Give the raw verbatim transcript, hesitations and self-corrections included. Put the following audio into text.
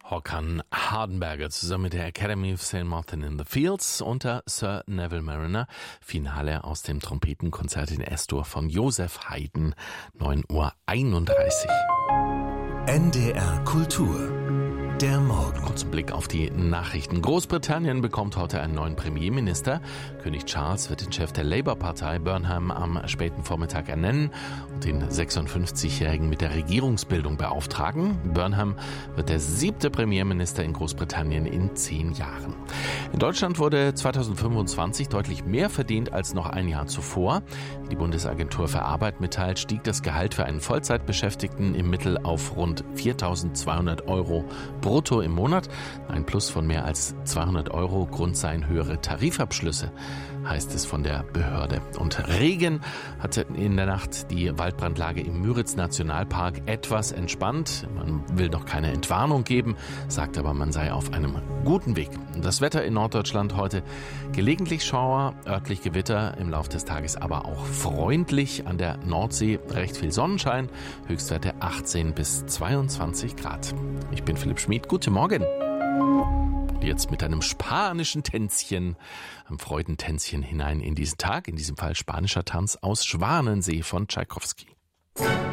Håkan Hardenberger zusammen mit der Academy of Saint Martin in the Fields unter Sir Neville Marriner. Finale aus dem Trompetenkonzert in S-Dur von Joseph Haydn, neun Uhr einunddreißig. N D R Kultur. Der Morgen. Kurzen Blick auf die Nachrichten. Großbritannien bekommt heute einen neuen Premierminister. König Charles wird den Chef der Labour-Partei Burnham am späten Vormittag ernennen und den sechsundfünfzigjährigen mit der Regierungsbildung beauftragen. Burnham wird der siebte Premierminister in Großbritannien in zehn Jahren. In Deutschland wurde zweitausendfünfundzwanzig deutlich mehr verdient als noch ein Jahr zuvor. Wie die Bundesagentur für Arbeit mitteilt, stieg das Gehalt für einen Vollzeitbeschäftigten im Mittel auf rund viertausendzweihundert Euro brutto im Monat. Ein Plus von mehr als zweihundert Euro. Grund seien höhere Tarifabschlüsse, heißt es von der Behörde. Und Regen hatte in der Nacht die Waldbrandlage im Müritz-Nationalpark etwas entspannt. Man will noch keine Entwarnung geben, sagt aber, man sei auf einem guten Weg. Das Wetter in Norddeutschland heute gelegentlich Schauer, örtlich Gewitter, im Laufe des Tages aber auch freundlich. An der Nordsee recht viel Sonnenschein, Höchstwerte achtzehn bis zweiundzwanzig Grad. Ich bin Philipp Schmid, guten Morgen. Jetzt mit einem spanischen Tänzchen, einem Freudentänzchen hinein in diesen Tag, in diesem Fall spanischer Tanz aus Schwanensee von Tschaikowski.